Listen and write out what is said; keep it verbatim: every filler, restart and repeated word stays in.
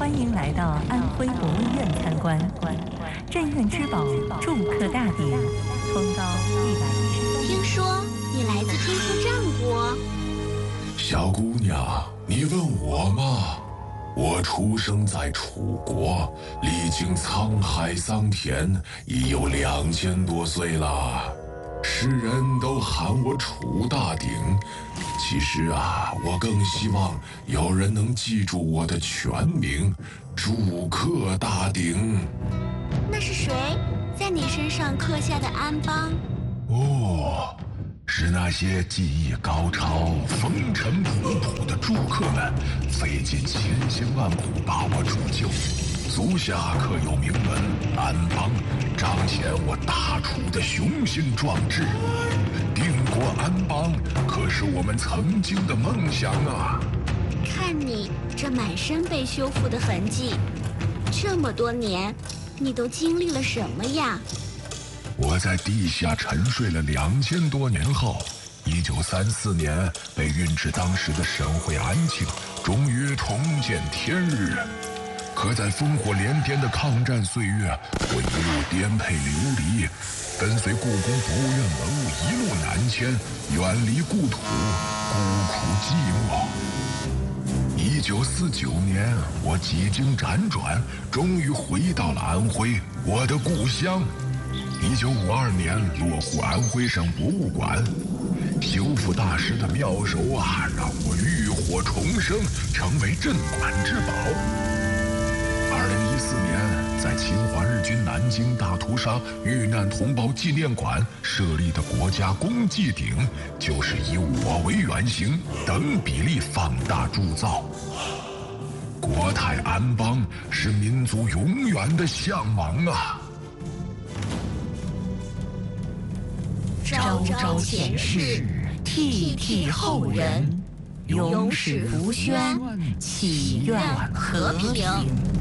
欢迎来到安徽博物院参观。镇院之宝祝客大鼎，通高一百一十。 听说你来自天福战国。 小姑娘，你问我吗？我出生在楚国，历经沧海桑田，已有两千多岁了。世人都喊我楚大鼎，其实啊，我更希望有人能记住我的全名——祝客大鼎。 那是谁在你身上刻下的安邦？ 哦，是那些技艺高超、风尘仆仆的祝客们，费尽千辛万苦把我铸就。足下刻有铭文“安邦”，彰显我大楚的雄心壮志。定国安邦可是我们曾经的梦想啊！ 看你这满身被修复的痕迹，这么多年，你都经历了什么呀？ 我在地下沉睡了两千多年后，一九三四年被运至当时的沈会安庆，终于重见天日。可在烽火连天的抗战岁月，我一路颠沛流离，跟随故宫博物院文物一路南迁，远离故土，孤苦寂寞。一九四九年，我几经辗转，终于回到了安徽，我的故乡。一九五二年，落户安徽省博物馆，修复大师的妙手啊，让我浴火重生，成为镇馆之宝。二零一四年，在侵华日军南京大屠杀遇难同胞纪念馆设立的国家公祭鼎，就是以我为原型，等比例放大铸造。国泰安邦是民族永远的向往啊！ 朝朝前世， 替替后人，永使福宣，祈愿和平。